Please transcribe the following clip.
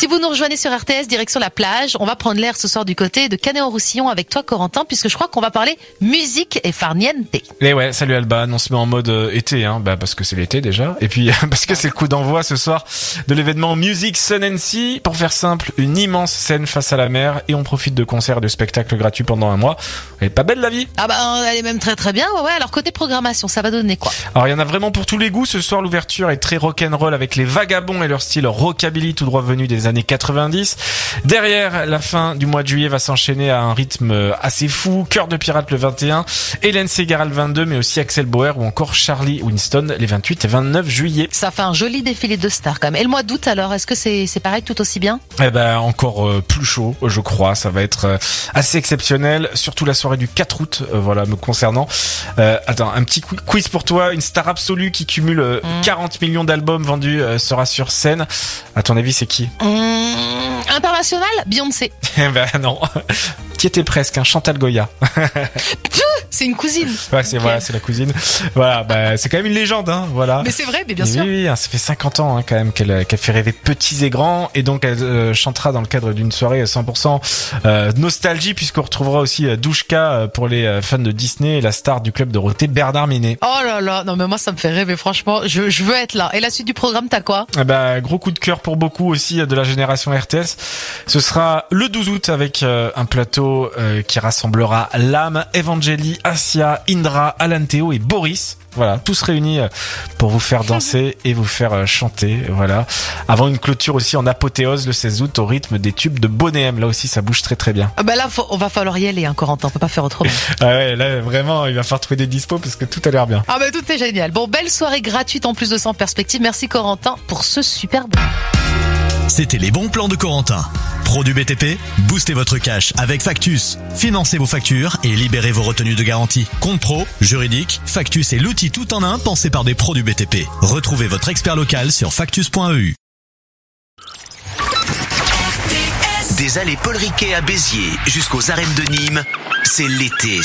Si vous nous rejoignez sur RTS, direction la plage, on va prendre l'air ce soir du côté de Canet-en-Roussillon avec toi, Corentin, puisque je crois qu'on va parler musique et farniente. Et ouais, salut Alban, on se met en mode été, parce que c'est l'été déjà, et puis parce que c'est le coup d'envoi ce soir de l'événement Music Sun and Sea. Pour faire simple, une immense scène face à la mer, et on profite de concerts et de spectacles gratuits pendant un mois. Elle est pas belle la vie? Ah bah elle est même très très bien, ouais. Alors côté programmation, ça va donner quoi? Alors il y en a vraiment pour tous les goûts. Ce soir, l'ouverture est très rock'n'roll avec les Vagabonds et leur style rockabilly tout droit venu des années 90. Derrière, la fin du mois de juillet va s'enchaîner à un rythme assez fou. Cœur de pirate le 21, Hélène Ségara le 22, mais aussi Axel Bauer ou encore Charlie Winston les 28 et 29 juillet. Ça fait un joli défilé de stars quand même. Et le mois d'août alors, est-ce que c'est pareil tout aussi bien? Eh ben encore plus chaud, je crois. Ça va être assez exceptionnel, surtout la soirée du 4 août, voilà, me concernant. Attends, un petit quiz pour toi. Une star absolue qui cumule 40 millions d'albums vendus sera sur scène. À ton avis, c'est qui? International, Beyoncé. Eh ben non. Qui était presque, Chantal Goya. C'est une cousine. Ouais, c'est voilà, c'est la cousine. Voilà, c'est quand même une légende, voilà. Mais c'est vrai, mais bien sûr. Oui, ça fait 50 ans quand même qu'elle fait rêver petits et grands, et donc elle chantera dans le cadre d'une soirée 100% nostalgie, puisqu'on retrouvera aussi Douchka pour les fans de Disney et la star du club Dorothée, Bernard Minet. Oh là là, non mais moi ça me fait rêver, franchement, je veux être là. Et la suite du programme, t'as quoi? Gros coup de cœur pour beaucoup aussi de la génération RTS. Ce sera le 12 août avec un plateau qui rassemblera Lame, Evangélie, Asia, Indra, Alan Théo et Boris. Voilà, tous réunis pour vous faire danser et vous faire chanter, voilà. Avant une clôture aussi en apothéose le 16 août au rythme des tubes de Bonnet M. Là aussi, ça bouge très très bien. Là, on va falloir y aller, Corentin, on peut pas faire autrement. Ah ouais, là, vraiment, il va falloir trouver des dispos parce que tout a l'air bien. Tout est génial. Bon, belle soirée gratuite en plus de ça en perspective. Merci, Corentin, pour ce super bon. C'était les bons plans de Corentin. Pro du BTP, boostez votre cash avec Factus. Financez vos factures et libérez vos retenues de garantie. Compte pro, juridique, Factus est l'outil tout en un pensé par des pros du BTP. Retrouvez votre expert local sur factus.eu. Des allées Paul Riquet à Béziers jusqu'aux arènes de Nîmes, c'est l'été